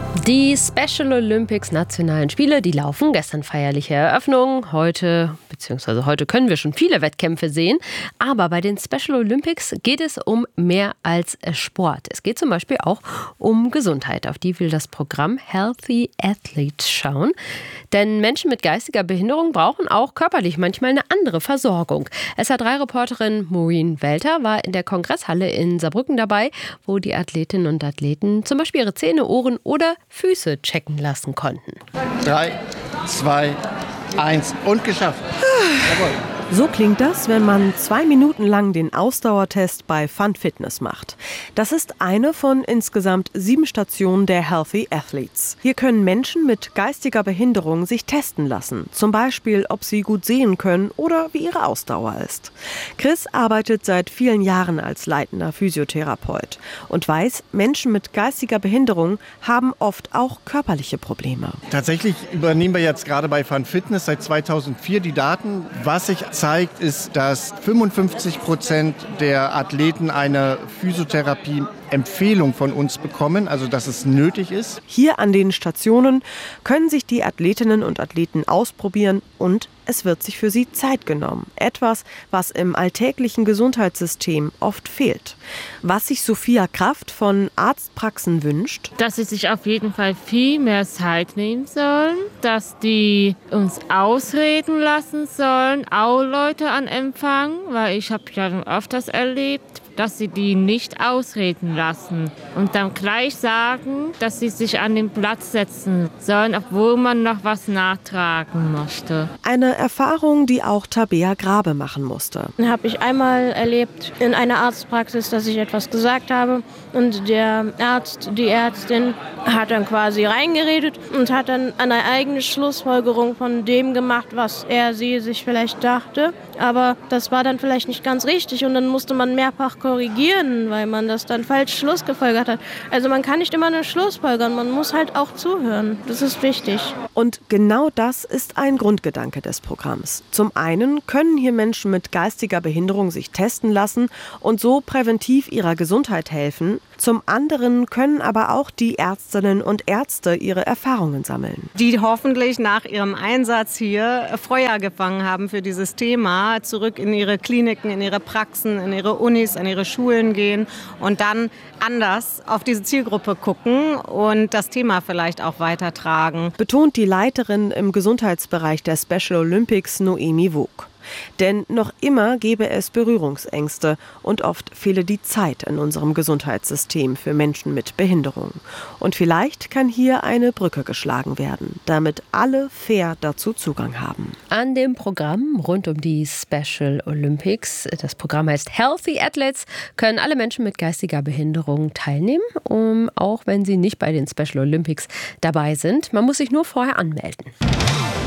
Die Special Olympics Nationalen Spiele, die laufen. Gestern feierliche Eröffnung. Heute können wir schon viele Wettkämpfe sehen. Aber bei den Special Olympics geht es um mehr als Sport. Es geht zum Beispiel auch um Gesundheit. Auf die will das Programm Healthy Athletes schauen. Denn Menschen mit geistiger Behinderung brauchen auch körperlich manchmal eine andere Versorgung. SA3-Reporterin Maureen Welter war in der Kongresshalle in Saarbrücken dabei, wo die Athletinnen und Athleten zum Beispiel ihre Zähne, Ohren oder Füße checken lassen konnten. 3, 2, 1 und geschafft. Jawohl. So klingt das, wenn man 2 Minuten lang den Ausdauertest bei Fun Fitness macht. Das ist eine von insgesamt 7 Stationen der Healthy Athletes. Hier können Menschen mit geistiger Behinderung sich testen lassen. Zum Beispiel, ob sie gut sehen können oder wie ihre Ausdauer ist. Chris arbeitet seit vielen Jahren als leitender Physiotherapeut und weiß, Menschen mit geistiger Behinderung haben oft auch körperliche Probleme. Tatsächlich übernehmen wir jetzt gerade bei Fun Fitness seit 2004 die Daten. Was sich zeigt, ist, dass 55% der Athleten eine Physiotherapie-Empfehlung von uns bekommen, also dass es nötig ist. Hier an den Stationen können sich die Athletinnen und Athleten ausprobieren und es wird sich für sie Zeit genommen. Etwas, was im alltäglichen Gesundheitssystem oft fehlt. Was sich Sophia Kraft von Arztpraxen wünscht: Dass sie sich auf jeden Fall viel mehr Zeit nehmen sollen, dass die uns ausreden lassen sollen, auch Leute an Empfang, weil ich habe ja schon öfters erlebt, dass sie die nicht ausreden lassen und dann gleich sagen, dass sie sich an den Platz setzen sollen, obwohl man noch was nachtragen möchte. Eine Erfahrung, die auch Tabea Grabe machen musste. Habe ich einmal erlebt in einer Arztpraxis, dass ich etwas gesagt habe und der Arzt, die Ärztin hat dann quasi reingeredet und hat dann eine eigene Schlussfolgerung von dem gemacht, was sie sich vielleicht dachte. Aber das war dann vielleicht nicht ganz richtig und dann musste man mehrfach korrigieren, weil man das dann falsch schlussgefolgert hat. Also man kann nicht immer nur schlussfolgern, man muss halt auch zuhören. Das ist wichtig. Und genau das ist ein Grundgedanke des Programms. Zum einen können hier Menschen mit geistiger Behinderung sich testen lassen und so präventiv ihrer Gesundheit helfen. Zum anderen können aber auch die Ärztinnen und Ärzte ihre Erfahrungen sammeln. Die hoffentlich nach ihrem Einsatz hier Feuer gefangen haben für dieses Thema, zurück in ihre Kliniken, in ihre Praxen, in ihre Unis, in ihre Schulen gehen und dann anders auf diese Zielgruppe gucken und das Thema vielleicht auch weitertragen. Betont die Leiterin im Gesundheitsbereich der Special Olympics, Noemi Vogt. Denn noch immer gäbe es Berührungsängste und oft fehle die Zeit in unserem Gesundheitssystem für Menschen mit Behinderung. Und vielleicht kann hier eine Brücke geschlagen werden, damit alle fair dazu Zugang haben. An dem Programm rund um die Special Olympics, das Programm heißt Healthy Athletes, können alle Menschen mit geistiger Behinderung teilnehmen, auch wenn sie nicht bei den Special Olympics dabei sind. Man muss sich nur vorher anmelden.